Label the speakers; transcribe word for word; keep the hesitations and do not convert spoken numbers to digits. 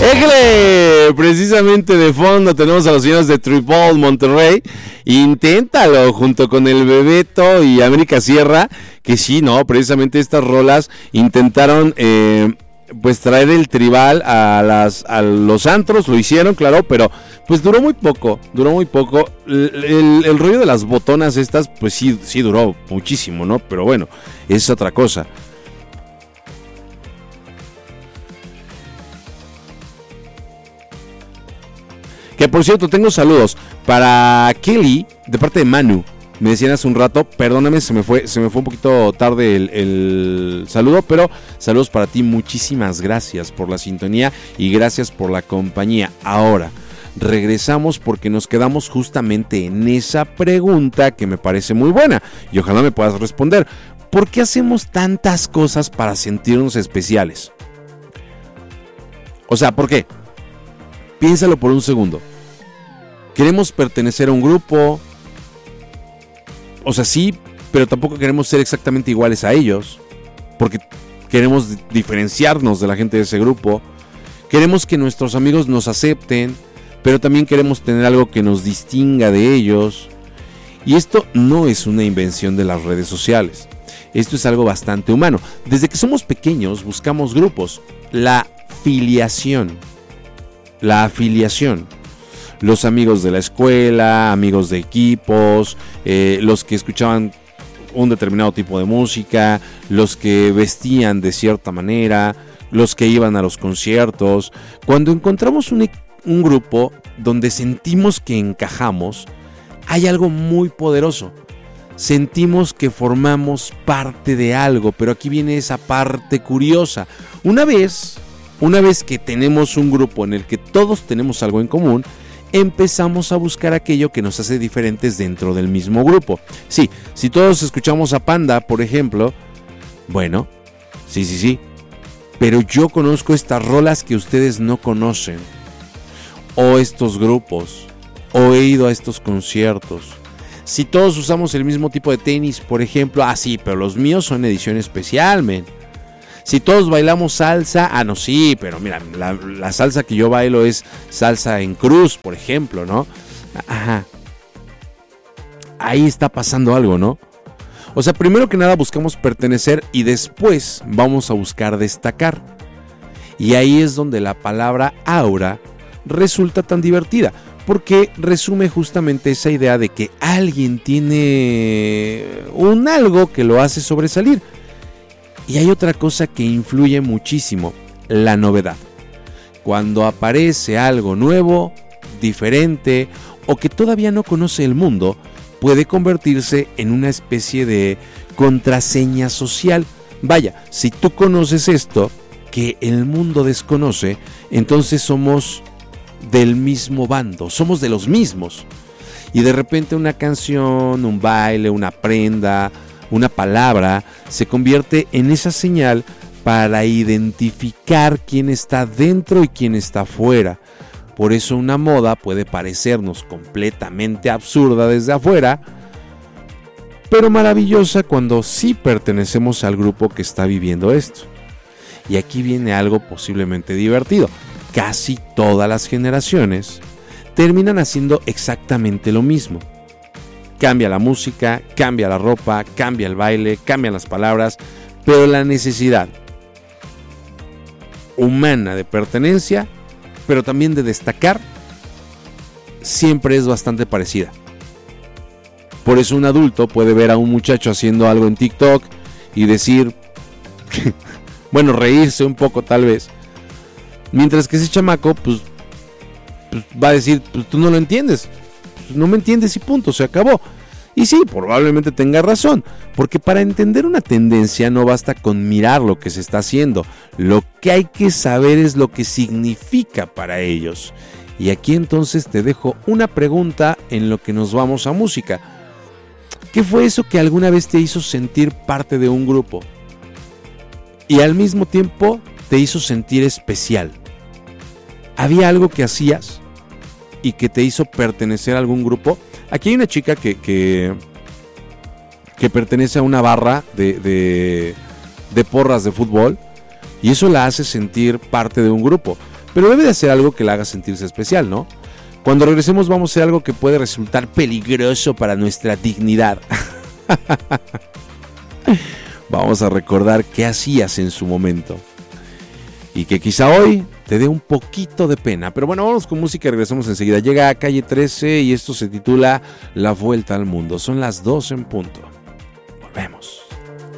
Speaker 1: Éjale, precisamente de fondo tenemos a los señores de Triple Monterrey. Inténtalo junto con el Bebeto y América Sierra, que sí, no, precisamente estas rolas intentaron eh, pues traer el tribal a las a los antros, lo hicieron, claro, pero pues duró muy poco, duró muy poco. El, el, el rollo de las botonas estas, pues sí, sí duró muchísimo, ¿no? Pero bueno, es otra cosa. Que por cierto, tengo saludos para Kelly, de parte de Manu. Me decían hace un rato, perdóname, se me fue, se me fue un poquito tarde el, el saludo, pero saludos para ti, muchísimas gracias por la sintonía y gracias por la compañía. Ahora, regresamos porque nos quedamos justamente en esa pregunta que me parece muy buena y ojalá me puedas responder. ¿Por qué hacemos tantas cosas para sentirnos especiales? O sea, ¿por qué? Piénsalo por un segundo. ¿Queremos pertenecer a un grupo? O sea, sí, pero tampoco queremos ser exactamente iguales a ellos, porque queremos diferenciarnos de la gente de ese grupo. Queremos que nuestros amigos nos acepten, pero también queremos tener algo que nos distinga de ellos. Y esto no es una invención de las redes sociales. Esto es algo bastante humano. Desde que somos pequeños buscamos grupos. La filiación. La afiliación. Los amigos de la escuela, amigos de equipos, eh, los que escuchaban un determinado tipo de música, los que vestían de cierta manera, los que iban a los conciertos. Cuando encontramos un, un grupo donde sentimos que encajamos, hay algo muy poderoso. Sentimos que formamos parte de algo, pero aquí viene esa parte curiosa. Una vez, una vez que tenemos un grupo en el que todos tenemos algo en común, empezamos a buscar aquello que nos hace diferentes dentro del mismo grupo. Sí, si todos escuchamos a Panda, por ejemplo, bueno, sí, sí, sí, pero yo conozco estas rolas que ustedes no conocen, o estos grupos, o he ido a estos conciertos. Si todos usamos el mismo tipo de tenis, por ejemplo, ah, sí, pero los míos son edición especial, men. Si todos bailamos salsa, ah, no, sí, pero mira, la, la salsa que yo bailo es salsa en cruz, por ejemplo, ¿no? Ajá. Ahí está pasando algo, ¿no? O sea, primero que nada buscamos pertenecer y después vamos a buscar destacar. Y ahí es donde la palabra aura resulta tan divertida, porque resume justamente esa idea de que alguien tiene un algo que lo hace sobresalir. Y hay otra cosa que influye muchísimo, la novedad. Cuando aparece algo nuevo, diferente o que todavía no conoce el mundo, puede convertirse en una especie de contraseña social. Vaya, si tú conoces esto que el mundo desconoce, entonces somos del mismo bando, somos de los mismos. Y de repente una canción, un baile, una prenda, una palabra se convierte en esa señal para identificar quién está dentro y quién está fuera. Por eso una moda puede parecernos completamente absurda desde afuera, pero maravillosa cuando sí pertenecemos al grupo que está viviendo esto. Y aquí viene algo posiblemente divertido. Casi todas las generaciones terminan haciendo exactamente lo mismo. Cambia la música, cambia la ropa, cambia el baile, cambian las palabras, pero la necesidad humana de pertenencia, pero también de destacar, siempre es bastante parecida. Por eso un adulto puede ver a un muchacho haciendo algo en TikTok y decir, bueno, reírse un poco tal vez, mientras que ese chamaco pues, pues va a decir, pues tú no lo entiendes. No me entiendes y punto, se acabó. Y sí, probablemente tenga razón, porque para entender una tendencia no basta con mirar lo que se está haciendo, lo que hay que saber es lo que significa para ellos. Y aquí entonces te dejo una pregunta en lo que nos vamos a música. ¿Qué fue eso que alguna vez te hizo sentir parte de un grupo? Y al mismo tiempo te hizo sentir especial. ¿Había algo que hacías y que te hizo pertenecer a algún grupo? Aquí hay una chica que, que, que pertenece a una barra de, de, de porras de fútbol y eso la hace sentir parte de un grupo. pero debe de hacer algo que la haga sentirse especial, ¿no? Cuando regresemos vamos a hacer algo que puede resultar peligroso para nuestra dignidad. Vamos a recordar qué hacías en su momento y que quizá hoy te dé un poquito de pena. Pero bueno, vamos con música y regresamos enseguida. Llega a Calle trece y esto se titula La Vuelta al Mundo. Son las dos en punto. Volvemos.